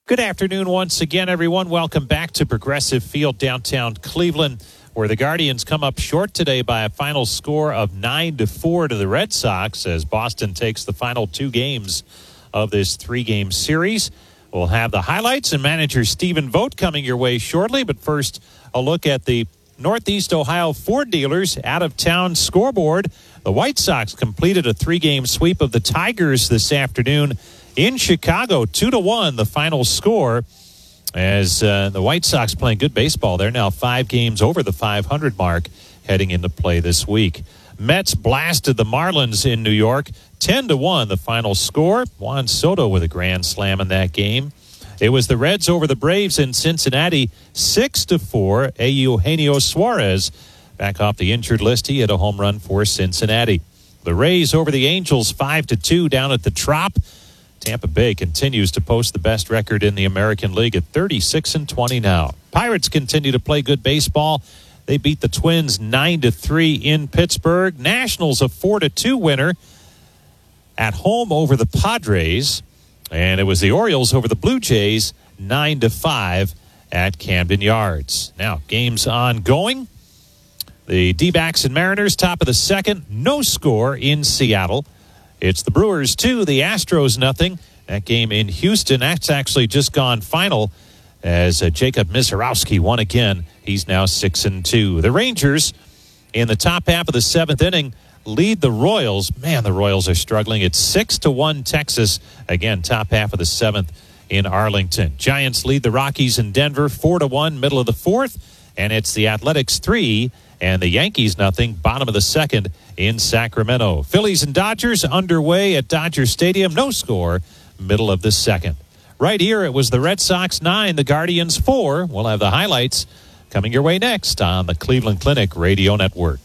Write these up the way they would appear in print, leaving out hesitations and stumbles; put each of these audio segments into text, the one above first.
Good afternoon once again, everyone. Welcome back to Progressive Field, downtown Cleveland, where the Guardians come up short today by a final score of 9-4 to the Red Sox as Boston takes the final two games of this three-game series. We'll have the highlights and manager Stephen Vogt coming your way shortly, but first a look at the Northeast Ohio Ford dealers out-of-town scoreboard. The White Sox completed a three-game sweep of the Tigers this afternoon in Chicago, 2-1, the final score, as the White Sox playing good baseball. They're now 5 games over the 500 mark heading into play this week. Mets blasted the Marlins in New York, 10-1, the final score. Juan Soto with a grand slam in that game. It was the Reds over the Braves in Cincinnati, 6-4. Eugenio Suarez back off the injured list. He hit a home run for Cincinnati. The Rays over the Angels, 5-2 down at the Trop. Tampa Bay continues to post the best record in the American League at 36-20 now. Pirates continue to play good baseball. They beat the Twins 9-3 in Pittsburgh. Nationals a 4-2 winner at home over the Padres. And it was the Orioles over the Blue Jays 9-5 at Camden Yards. Now, games ongoing. The D-backs and Mariners top of the second. No score in Seattle. It's the Brewers 2, the Astros 0. That game in Houston, that's actually just gone final as Jacob Misiorowski won again. He's now 6-2. The Rangers in the top half of the seventh inning lead the Royals. Man, the Royals are struggling. It's 6-1 Texas. Again, top half of the seventh in Arlington. Giants lead the Rockies in Denver 4-1, middle of the fourth. And it's the Athletics 3 and the Yankees 0, bottom of the second in Sacramento. Phillies and Dodgers underway at Dodger Stadium. No score, middle of the second. Right here, it was the Red Sox 9, the Guardians 4. We'll have the highlights coming your way next on the Cleveland Clinic Radio Network.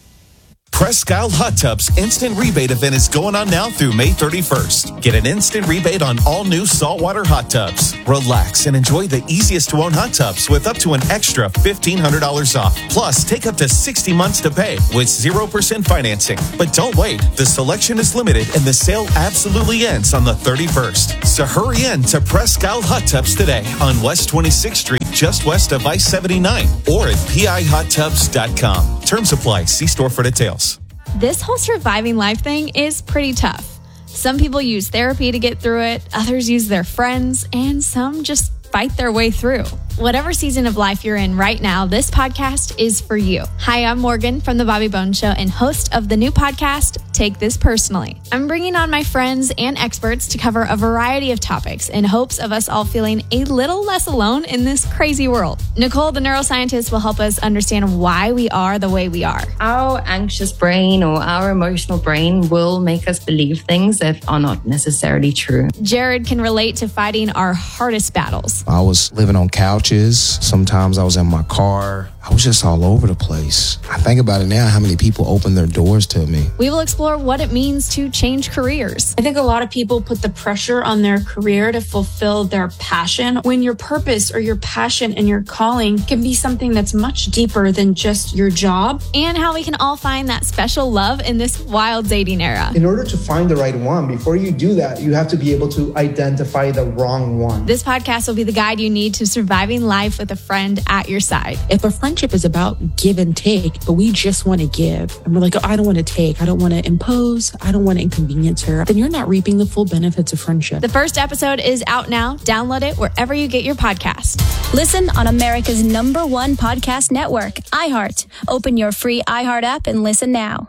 Presque Isle Hot Tubs Instant Rebate event is going on now through May 31st. Get an instant rebate on all new saltwater hot tubs. Relax and enjoy the easiest to own hot tubs with up to an extra $1,500 off. Plus, take up to 60 months to pay with 0% financing. But don't wait. The selection is limited and the sale absolutely ends on the 31st. So hurry in to Presque Isle Hot Tubs today on West 26th Street, just west of I-79, or at pihottubs.com. Terms apply. See store for details. This whole surviving life thing is pretty tough. Some people use therapy to get through it, others use their friends, and some just fight their way through. Whatever season of life you're in right now, this podcast is for you. Hi, I'm Morgan from The Bobby Bones Show and host of the new podcast, Take This Personally. I'm bringing on my friends and experts to cover a variety of topics in hopes of us all feeling a little less alone in this crazy world. Nicole, the neuroscientist, will help us understand why we are the way we are. Our anxious brain or our emotional brain will make us believe things that are not necessarily true. Jared can relate to fighting our hardest battles. I was living on couches. Sometimes I was in my car. I was just all over the place. I think about it now, how many people opened their doors to me. We will explore what it means to change careers. I think a lot of people put the pressure on their career to fulfill their passion, when your purpose or your passion and your calling can be something that's much deeper than just your job. And how we can all find that special love in this wild dating era. In order to find the right one, before you do that, you have to be able to identify the wrong one. This podcast will be the guide you need to surviving life with a friend at your side. If a friendship is about give and take, but we just want to give, and we're like, oh, I don't want to take, I don't want to impose, I don't want to inconvenience her, then you're not reaping the full benefits of friendship. The first episode is out now. Download it wherever you get your podcast. Listen on America's #1 podcast network, iHeart. Open your free iHeart app and listen now.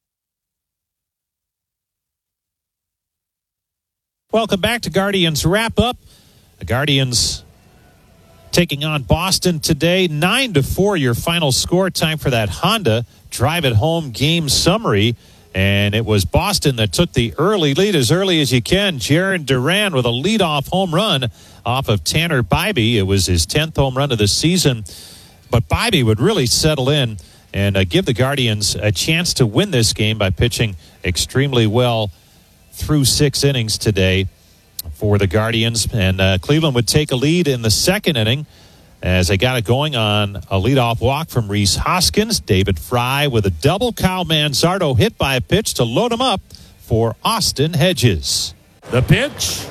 Welcome back to Guardians Wrap Up. The Guardians taking on Boston today, 9-4 your final score. Time for that Honda Drive It Home game summary. And it was Boston that took the early lead as early as you can. Jarren Duran with a leadoff home run off of Tanner Bibee. It was his 10th home run of the season. But Bibee would really settle in and give the Guardians a chance to win this game by pitching extremely well through 6 innings today for the Guardians. And Cleveland would take a lead in the second inning as they got it going on a leadoff walk from Rhys Hoskins. David Fry with a double. Kyle Manzardo hit by a pitch to load him up for Austin Hedges. The pitch,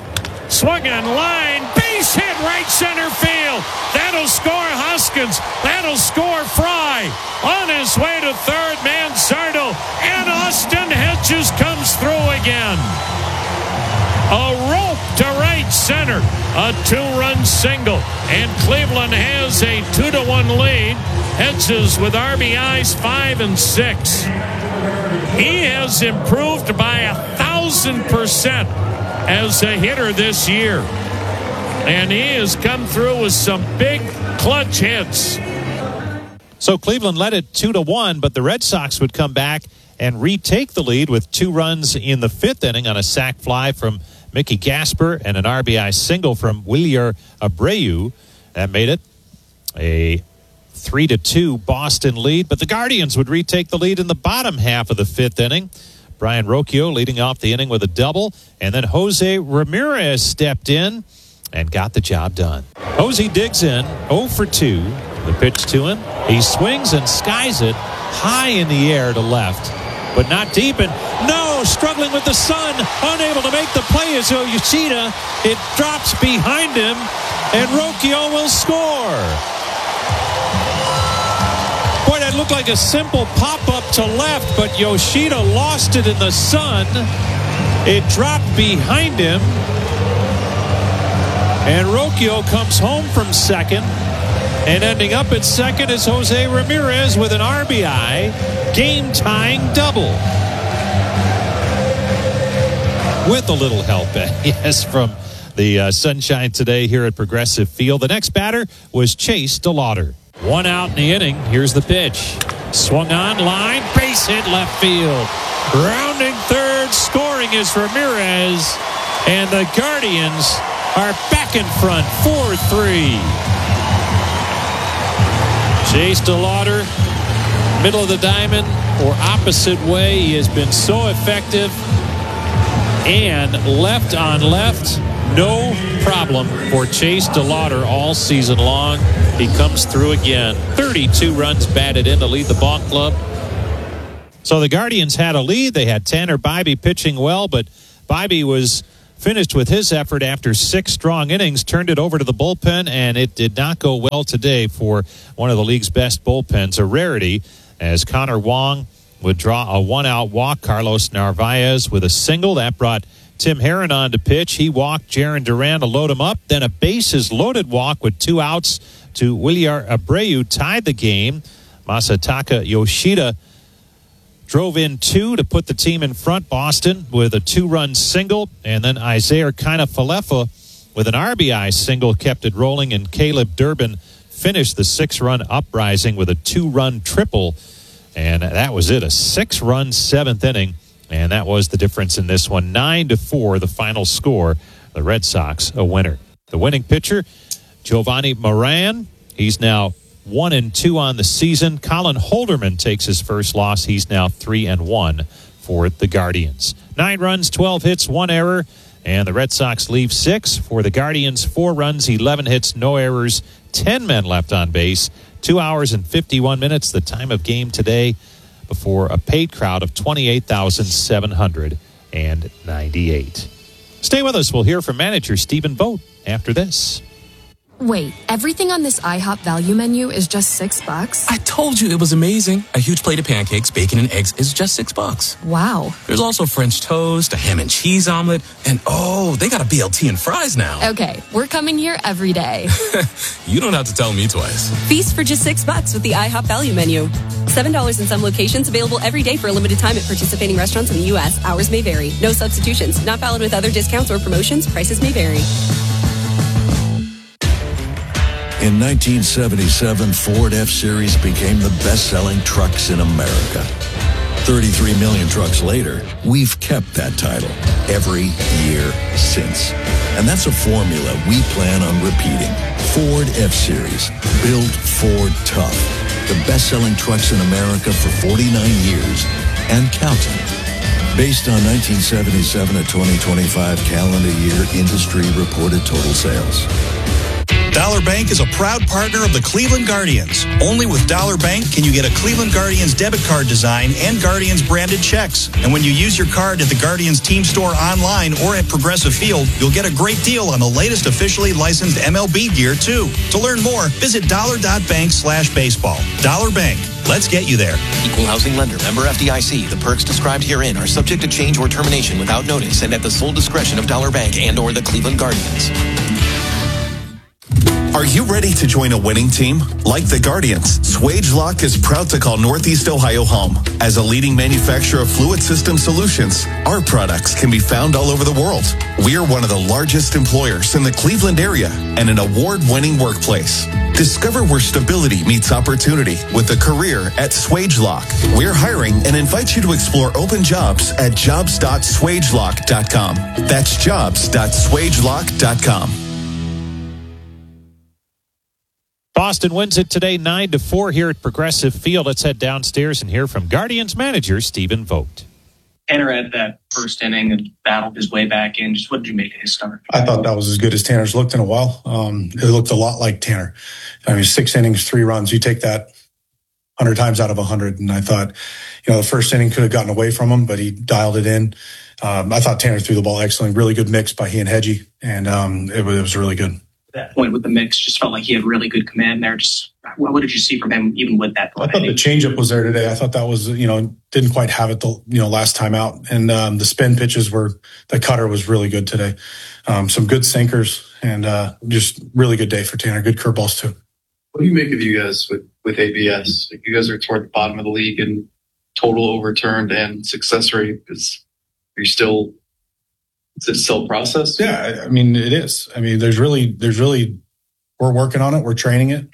Swung on line. Base hit right center field. That'll score Hoskins. That'll score Fry. On his way to third, Manzardo. And Austin Hedges comes through again. A rope to right center. A 2-run single. And Cleveland has a 2-1 lead. Hedges with RBIs 5 and 6. He has improved by 1,000% as a hitter this year. And he has come through with some big clutch hits. So Cleveland led it 2-1, but the Red Sox would come back and retake the lead with 2 runs in the 5th inning on a sac fly from Mickey Gasper and an RBI single from Wilyer Abreu. That made it a 3-2 Boston lead, but the Guardians would retake the lead in the bottom half of the 5th inning. Brian Rocchio leading off the inning with a double, and then Jose Ramirez stepped in and got the job done. Jose digs in, 0 for 2. The pitch to him. He swings and skies it high in the air to left, but not deep. And no, struggling with the sun, unable to make the play is Yoshida. It drops behind him, and Rocchio will score. Boy, that looked like a simple pop-up to left, but Yoshida lost it in the sun. It dropped behind him, and Rocchio comes home from second. And ending up at second is Jose Ramirez with an RBI, game-tying double. With a little help, yes, from the sunshine today here at Progressive Field. The next batter was Chase DeLauder. 1 out in the inning. Here's the pitch. Swung on line, base hit left field. Rounding third, scoring is Ramirez. And the Guardians are back in front, 4-3. Chase DeLauder, middle of the diamond or opposite way. He has been so effective. And left on left, no problem for Chase DeLauder all season long. He comes through again. 32 runs batted in to lead the ball club. So the Guardians had a lead. They had Tanner Bibee pitching well, but Bibee was finished with his effort after 6 strong innings, turned it over to the bullpen, and it did not go well today for one of the league's best bullpens, a rarity, as Connor Wong would draw a 1-out walk. Carlos Narvaez with a single. That brought Tim Herron on to pitch. He walked Jarren Duran to load him up. Then a bases-loaded walk with 2 outs to Wilyer Abreu tied the game. Masataka Yoshida drove in 2 to put the team in front. Boston with a 2-run single, and then Isaiah Kiner-Falefa with an RBI single kept it rolling, and Caleb Durbin finished the 6-run uprising with a 2-run triple, and that was it, a 6-run 7th inning, and that was the difference in this one. 9-4, the final score. The Red Sox a winner. The winning pitcher, Giovanni Moran, he's now 1-2 on the season. Colin Holderman takes his first loss. He's now 3-1 for the Guardians. 9 runs, 12 hits, 1 error, and the Red Sox leave 6. For the Guardians, 4 runs, 11 hits, no errors, 10 men left on base. 2 hours and 51 minutes, the time of game today, before a paid crowd of 28,798. Stay with us. We'll hear from manager Stephen Vogt after this. Wait, everything on this IHOP value menu is just $6? I told you it was amazing. A huge plate of pancakes, bacon, and eggs is just $6. Wow. There's also French toast, a ham and cheese omelet, and they got a BLT and fries now. Okay, we're coming here every day. You don't have to tell me twice. Feast for just $6 with the IHOP value menu. $7 in some locations, available every day for a limited time at participating restaurants in the U.S. Hours may vary. No substitutions. Not valid with other discounts or promotions. Prices may vary. In 1977, Ford F-Series became the best-selling trucks in America. 33 million trucks later, we've kept that title every year since. And that's a formula we plan on repeating. Ford F-Series, built Ford tough. The best-selling trucks in America for 49 years and counting. Based on 1977 to 2025 calendar year industry reported total sales. Dollar Bank is a proud partner of the Cleveland Guardians. Only with Dollar Bank can you get a Cleveland Guardians debit card design and Guardians branded checks. And when you use your card at the Guardians team store online or at Progressive Field, you'll get a great deal on the latest officially licensed MLB gear, too. To learn more, visit dollar.bank/baseball. Dollar Bank. Let's get you there. Equal housing lender. Member FDIC. The perks described herein are subject to change or termination without notice and at the sole discretion of Dollar Bank and or the Cleveland Guardians. Are you ready to join a winning team? Like the Guardians, Swagelok is proud to call Northeast Ohio home. As a leading manufacturer of fluid system solutions, our products can be found all over the world. We are one of the largest employers in the Cleveland area and an award-winning workplace. Discover where stability meets opportunity with a career at Swagelok. We're hiring and invite you to explore open jobs at jobs.swagelok.com. That's jobs.swagelok.com. Boston wins it today 9-4 here at Progressive Field. Let's head downstairs and hear from Guardians manager Stephen Vogt. Tanner had that first inning and battled his way back in. Just what did you make of his start? I thought that was as good as Tanner's looked in a while. It looked a lot like Tanner. 6 innings, 3 runs. You take that 100 times out of 100. And I thought, the first inning could have gotten away from him, but he dialed it in. I thought Tanner threw the ball excellent. Really good mix by he and Hedgie. And it was really good. That point with the mix just felt like he had really good command there. Just what did you see from him even with that? I thought the changeup was there today. I thought that was, didn't quite have it the last time out. And the spin pitches the cutter was really good today. Some good sinkers and just really good day for Tanner. Good curveballs too. What do you make of you guys with ABS? You guys are toward the bottom of the league in total overturned and success rate. Is it still a process? Yeah, it is. There's really, we're working on it. We're training it.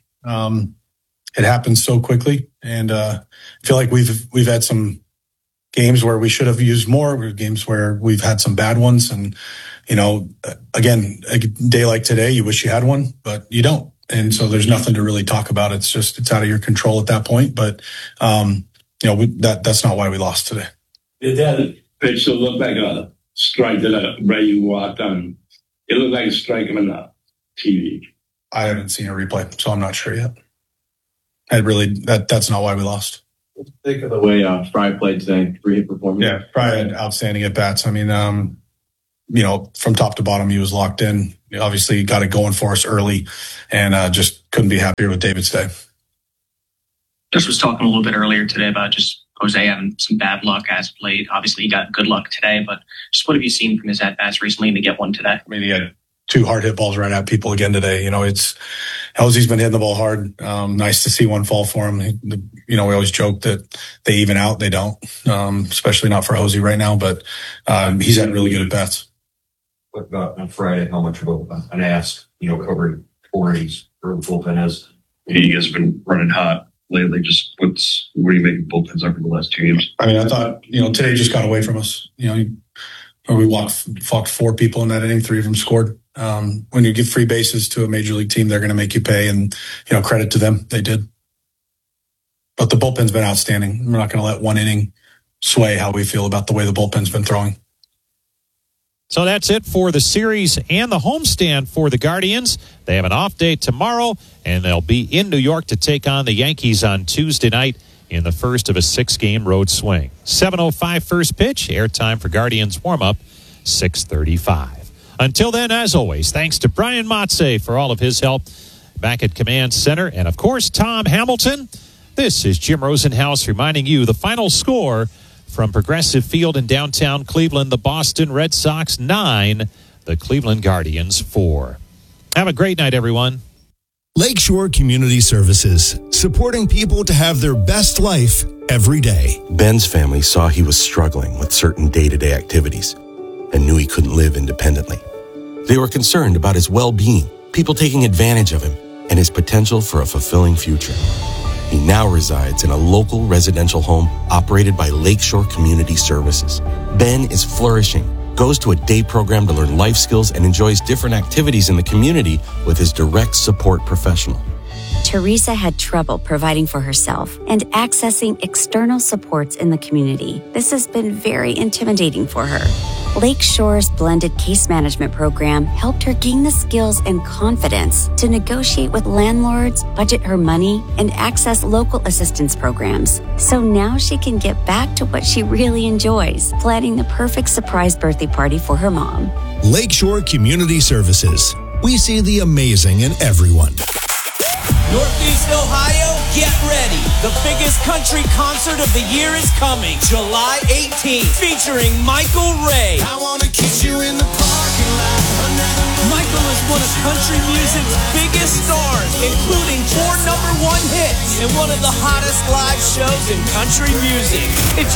It happens so quickly. And I feel like we've had some games where we should have used more, games where we've had some bad ones. And, again, a day like today, you wish you had one, but you don't. And so there's nothing to really talk about. It's out of your control at that point. But, that's not why we lost today. Did that pitch look like a strike that Brady walked on? It looked like a strike on the TV. I haven't seen a replay, so I'm not sure yet. That's not why we lost. Think of the way Fry played today. Great performance. Yeah, Fry had outstanding at bats. From top to bottom, he was locked in. Obviously, he got it going for us early, and just couldn't be happier with David's day. Just was talking a little bit earlier today about just Jose having some bad luck as of late. Obviously, he got good luck today, but just what have you seen from his at-bats recently to get one today? He had 2 hard hit balls right at people again today. Jose's been hitting the ball hard. Nice to see one fall for him. We always joke that they even out. They don't, especially not for Jose right now, but he's had really good at-bats. What about on Friday? How much of an ask, covering 4 innings for the bullpen is? You guys have been running hot lately. Just what do you make of bullpens over the last 2 games? I thought, today just got away from us. We walked 4 people in that inning, 3 of them scored. When you give free bases to a major league team, they're going to make you pay, and, credit to them. They did. But the bullpen's been outstanding. We're not going to let 1 inning sway how we feel about the way the bullpen's been throwing. So that's it for the series and the homestand for the Guardians. They have an off day tomorrow, and they'll be in New York to take on the Yankees on Tuesday night in the first of a 6-game road swing. 7:05 first pitch. Airtime for Guardians warm-up, 6:35. Until then, as always, thanks to Brian Motze for all of his help back at Command Center. And, of course, Tom Hamilton. This is Jim Rosenhaus reminding you the final score from Progressive Field in downtown Cleveland. The Boston Red Sox 9, the Cleveland Guardians 4. Have a great night, everyone. Lakeshore Community Services, supporting people to have their best life every day. Ben's family saw he was struggling with certain day-to-day activities and knew he couldn't live independently. They were concerned about his well-being, people taking advantage of him, and his potential for a fulfilling future. He now resides in a local residential home operated by Lakeshore Community Services. Ben is flourishing, goes to a day program to learn life skills, and enjoys different activities in the community with his direct support professional. Teresa had trouble providing for herself and accessing external supports in the community. This has been very intimidating for her. Lakeshore's blended case management program helped her gain the skills and confidence to negotiate with landlords, budget her money, and access local assistance programs. So now she can get back to what she really enjoys, planning the perfect surprise birthday party for her mom. Lakeshore Community Services. We see the amazing in everyone. Northeast Ohio, get ready. The biggest country concert of the year is coming, July 18th, featuring Michael Ray. I want to kiss you in the parking lot. Michael is one of country music's biggest stars, including 4 #1 hits and one of the hottest live shows in country music. It's